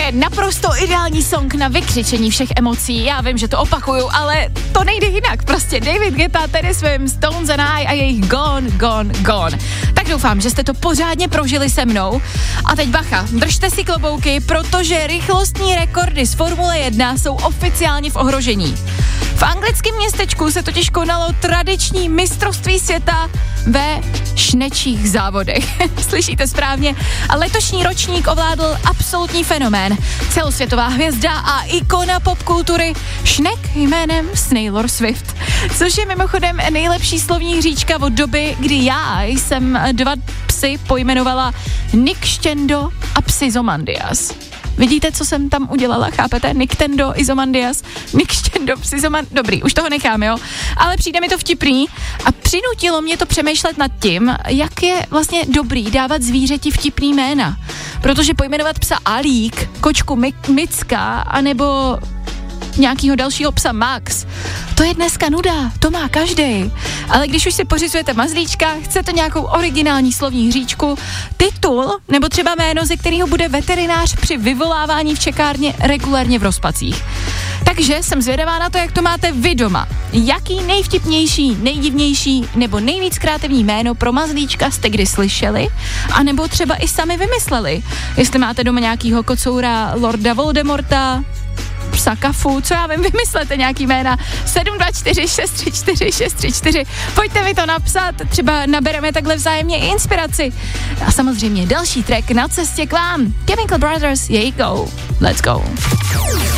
je naprosto ideální song na vykřičení všech emocí. Já vím, že to opakuju, ale to nejde jinak. Prostě David Guetta, Teddy Swims, Stones and I a jejich Gone, Gone, Gone. Tak doufám, že jste to pořádně prožili se mnou. A teď bacha, držte si klobouky, protože rychlostní rekordy z Formule 1 jsou oficiálně v ohrožení. V anglickém městečku se totiž konalo tradiční mistrovství světa ve šnečích závodech. Slyšíte správně? A letošní ročník ovládl absolutní fenomén. Celosvětová hvězda a ikona popkultury Šnek jménem Taylor Swift. Což je mimochodem nejlepší slovní hříčka od doby, kdy já jsem 2 psy pojmenovala Nick Štěndo a Psizomandias. Vidíte, co jsem tam udělala, chápete? Nintendo, Izomandias, Nick Štěndo, Psizomandias, dobrý, už toho nechám, jo? Ale přijde mi to vtipný a přinutilo mě to přemýšlet nad tím, jak je vlastně dobrý dávat zvířeti vtipný jména. Protože pojmenovat psa Alík, kočku Micka, anebo nějakýho dalšího psa Max, to je dneska nuda, to má každej. Ale když už si pořizujete mazlíčka, chcete nějakou originální slovní hříčku, titul, nebo třeba jméno, ze kterého bude veterinář při vyvolávání v čekárně regulérně v rozpacích. Takže jsem zvědavá na to, jak to máte vy doma. Jaký nejvtipnější, nejdivnější nebo nejvíc kreativní jméno pro mazlíčka jste kdy slyšeli? A nebo třeba i sami vymysleli? Jestli máte doma nějakýho kocoura Lorda Voldemorta, psa Kafu, co já vím, vymyslete nějaký jména. 724 634 634. Pojďte mi to napsat, třeba nabereme takhle vzájemně i inspiraci. A samozřejmě další track na cestě k vám. Chemical Brothers, here you go. Let's go.